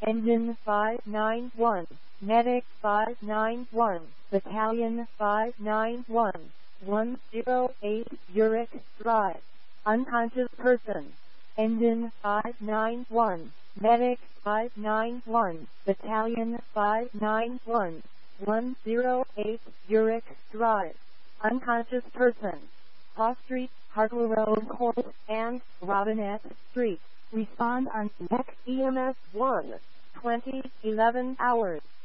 Engine 591, Medic 591, Battalion 591, 108 Zurich Drive. Unconscious person. Engine 591, Medic 591, Battalion 591, 108 Zurich Drive. Unconscious person. Hawes Street, Hartwell Road Court, and Robinette Street. Respond on Next EMS 1, 2011 hours.